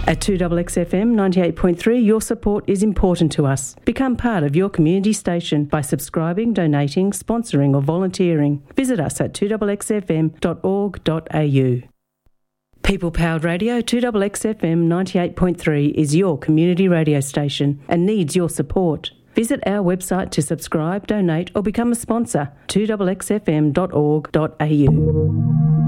At 2XXFM 98.3, your support is important to us. Become part of your community station by subscribing, donating, sponsoring or volunteering. Visit us at 2XXFM.org.au. People-powered radio 2XXFM 98.3 is your community radio station and needs your support. Visit our website to subscribe, donate or become a sponsor, 2XXFM.org.au.